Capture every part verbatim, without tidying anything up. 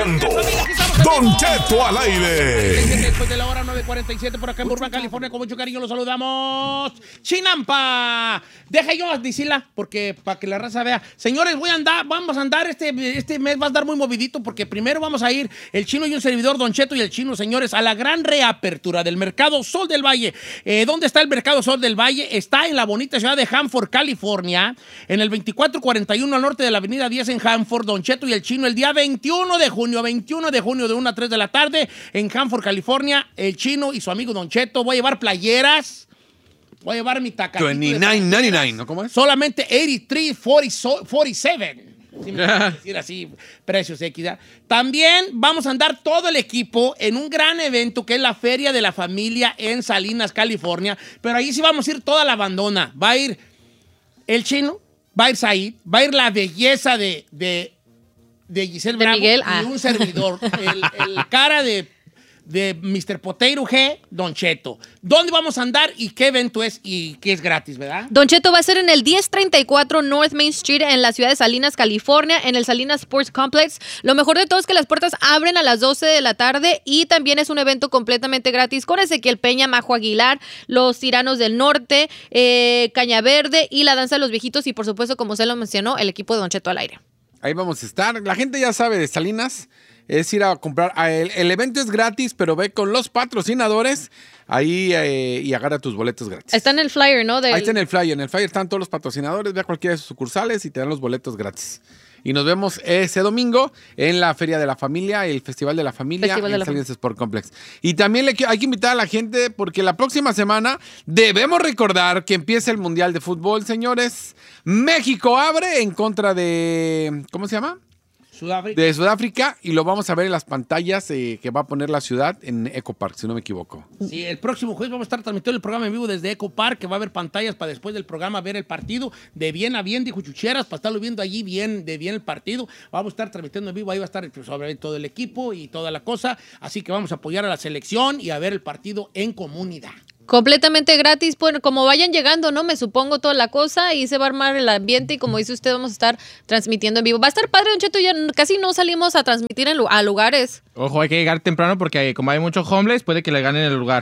escuchando Don Cheto al aire. Después de la hora nueve cuarenta y siete por acá en Burbank, California, con mucho cariño los saludamos. Chinampa. Deja yo decirla, porque para que la raza vea. Señores, voy a andar, vamos a andar, este, este mes va a andar muy movidito, porque primero vamos a ir el Chino y un servidor, Don Cheto y el Chino, señores, a la gran reapertura del Mercado Sol del Valle. Eh, ¿Dónde está el Mercado Sol del Valle? Está en la bonita ciudad de Hanford, California, en el veinticuatro cuarenta y uno al norte de la avenida diez en Hanford. Don Cheto y el Chino, el día veintiuno de junio, veintiuno de junio de una a tres de la tarde en Hanford, California. El Chino y su amigo Don Cheto. Voy a llevar playeras. Voy a llevar mi tacatito. veintinueve noventa y nueve, ¿no? ¿Cómo es? Solamente ochenta y tres cuarenta y siete. Si me puedo decir así, precios X. ¿Ya? También vamos a andar todo el equipo en un gran evento que es la Feria de la Familia en Salinas, California. Pero ahí sí vamos a ir toda la bandona. Va a ir el Chino, va a ir Said, va a ir la belleza de, de, de Giselle de Bravo Miguel, y ah. un servidor. El, el cara de... de mister Potato G, Don Cheto. ¿Dónde vamos a andar y qué evento es y qué es gratis, verdad? Don Cheto va a ser en el diez treinta y cuatro North Main Street en la ciudad de Salinas, California, en el Salinas Sports Complex. Lo mejor de todo es que las puertas abren a las doce de la tarde y también es un evento completamente gratis con Ezequiel Peña, Majo Aguilar, los Tiranos del Norte, eh, Caña Verde y la Danza de los Viejitos y por supuesto, como se lo mencionó, el equipo de Don Cheto al aire. Ahí vamos a estar. La gente ya sabe de Salinas. Es ir a comprar. El, el evento es gratis, pero ve con los patrocinadores ahí eh, y agarra tus boletos gratis. Está en el flyer, ¿no? Del... Ahí está en el flyer. En el flyer están todos los patrocinadores. Ve a cualquiera de sus sucursales y te dan los boletos gratis. Y nos vemos ese domingo en la Feria de la Familia, el Festival de la Familia Festival de en la Salinas Sport Complex. Y también le, hay que invitar a la gente porque la próxima semana debemos recordar que empieza el Mundial de Fútbol, señores. México abre en contra de... ¿Cómo se llama? Sudáfrica. De Sudáfrica, y lo vamos a ver en las pantallas eh, que va a poner la ciudad en Eco Park, si no me equivoco. Sí, el próximo jueves vamos a estar transmitiendo el programa en vivo desde Eco Park, que va a haber pantallas para después del programa ver el partido de bien a bien, dijo Chucheras, para estarlo viendo allí bien, de bien el partido. Vamos a estar transmitiendo en vivo, ahí va a estar pues, sobre todo el equipo y toda la cosa, así que vamos a apoyar a la selección y a ver el partido en comunidad. Completamente gratis, bueno, como vayan llegando, ¿no? Me supongo toda la cosa y se va a armar el ambiente y como dice usted, vamos a estar transmitiendo en vivo. Va a estar padre, Don Cheto, ya casi no salimos a transmitir en, a lugares. Ojo, hay que llegar temprano porque como hay muchos homeless, puede que le ganen el lugar.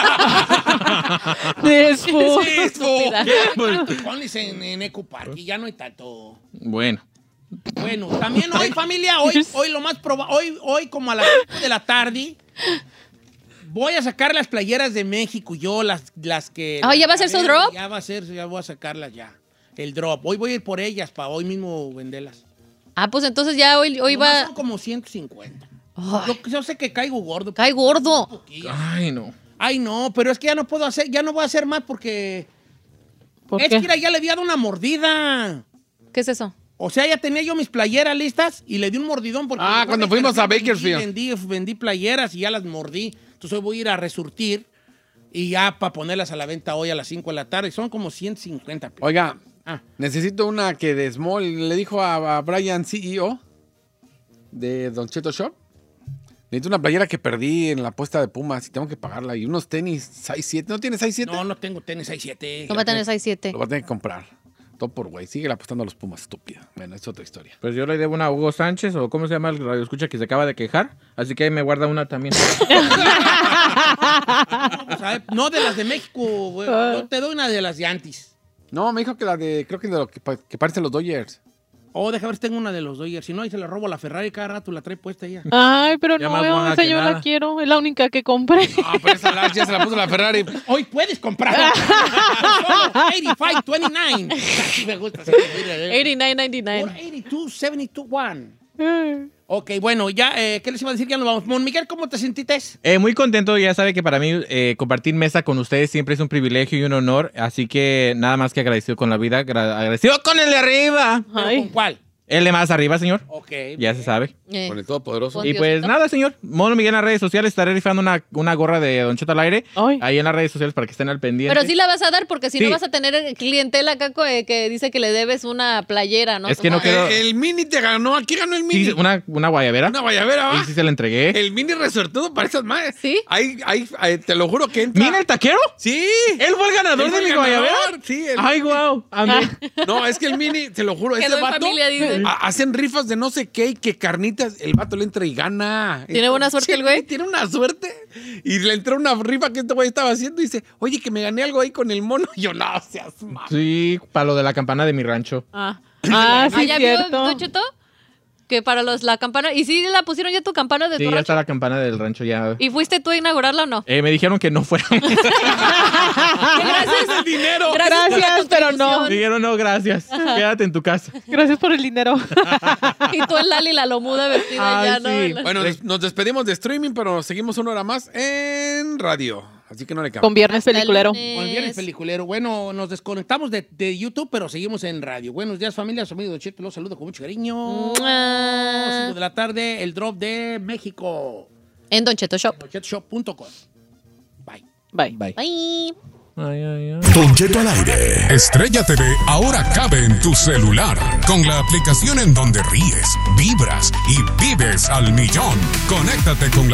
Después. Ponles en, en Eco Park y ya no hay tanto. Bueno. Bueno, también hoy, familia, hoy, hoy lo más probable, hoy, hoy como a las cinco de la tarde... Voy a sacar las playeras de México, yo, las, las que... Ah, ¿ya va a ser su drop? Ya va a ser, ya voy a sacarlas ya. El drop. Hoy voy a ir por ellas para hoy mismo venderlas. Ah, pues entonces ya hoy, hoy va... Son como ciento cincuenta. Yo, yo sé que caigo gordo. Cae gordo. Ay, no. Ay, no, pero es que ya no puedo hacer, ya no voy a hacer más porque... ¿Por es qué? que mira, ya le había dado una mordida. ¿Qué es eso? O sea, ya tenía yo mis playeras listas y le di un mordidón porque... Ah, cuando fuimos a Bakersfield. Vendí, vendí playeras y ya las mordí. Entonces hoy voy a ir a resurtir y ya para ponerlas a la venta hoy a las cinco de la tarde. Son como ciento cincuenta. Oiga, ah. necesito una que de Small le dijo a, a Brian, C E O de Don Cheto Shop. Necesito una playera que perdí en la apuesta de Pumas y tengo que pagarla. Y unos tenis seis siete. ¿No tienes seis siete? No, no tengo tenis seis siete. No va a tener seis siete. Lo va a tener que comprar. Todo por güey. Sigue apostando a los Pumas, estúpida. Bueno, es otra historia. Pues yo le debo una a Hugo Sánchez, o ¿cómo se llama el radio escucha que se acaba de quejar? Así que ahí me guarda una también. No, pues, a ver, no de las de México, güey. Yo te doy una de las Yantis. No, me dijo que la de, creo que de lo que, pa- que parece los Dodgers. Oh, déjame ver si tengo una de los Dodgers. Si no, ahí se la robo a la Ferrari cada rato, la trae puesta ella. Ay, pero Ya no, más veo, buena esa que yo nada. la quiero. Es la única que compré. Ah, pero esa la- ya se la puso la Ferrari. Hoy puedes comprarla. Solo ochenta y cinco veintinueve. Así me gusta. ochenta y nueve noventa y Por nueve. ochenta y dos setenta y dos one. Ok, bueno, ya, eh, ¿qué les iba a decir? Ya nos vamos. Mon Miguel, ¿cómo te sentiste? Eh, muy contento, ya sabe que para mí eh, compartir mesa con ustedes siempre es un privilegio y un honor, así que nada más que agradecido con la vida, gra- agradecido con el de arriba. ¿Pero Ay. con cuál? El de más arriba, señor. Ok. Ya se sabe. Eh. Con el Todopoderoso. Con Y pues Diosito. nada, señor. Mono Miguel en las redes sociales. Estaré rifando una, una gorra de Don Cheto al aire. Ay. Ahí en las redes sociales para que estén al pendiente. Pero sí la vas a dar porque si Sí. no vas a tener clientela acá co- eh, que dice que le debes una playera, ¿no? Es que no Tomás? quedó- El, el Mini te ganó. ¿A qué ganó el Mini? Sí, una, una guayabera. Una guayabera, ¿va? Y sí se la entregué. El Mini resortudo para esas madres. ¿Sí? Ahí, ahí, ahí, te lo juro que entra. ¿Mira el taquero? Sí. ¿Él fue el ganador Él fue de el mi guayabera? ganador, sí, el- Ay, guau. A mí. No, es que el Mini, te lo juro, Quedó ese en vato. familia, dice. que ha- hacen rifas de no sé qué y que carnitas, el vato le entra y gana. ¿Tiene buena suerte el güey? Tiene una suerte. Y le entró una rifa que este güey estaba haciendo y dice, oye, que me gané algo ahí con el mono. Y yo, no, seas mal. Sí, para lo de la campana de mi rancho. Ah, Ah, Ah, sí, ¿ya vio, cierto. Don Cheto? Que para los la campana. ¿Y sí la pusieron ya tu campana de Sí, tu ya rancho? está la campana del rancho ya. ¿Y fuiste tú a inaugurarla o no? Eh, me dijeron que no fuera. Que gracias. dinero. Gracias, por la Gracias, pero no. contribución. Dijeron, no, gracias. Quédate en tu casa. Gracias por el dinero. Y tú en Lali la lomuda vestida Ay, ya, ¿no? sí. En la- Bueno, des- nos despedimos de streaming, pero seguimos una hora más en radio. Así que no le Con cambio. viernes Hasta el peliculero. lunes. Con el viernes peliculero. Bueno, nos desconectamos de, de YouTube, pero seguimos en radio. Buenos días, familia. Su amigo Don Cheto los saludo con mucho cariño. Mua. cinco de la tarde, el drop de México. En Don Cheto Shop. don cheto shop punto com. Bye. Bye. Bye. Bye. Ay, ay, ay. Don Cheto al aire. Estrella T V ahora cabe en tu celular. Con la aplicación en donde ríes, vibras y vives al millón. Conéctate con la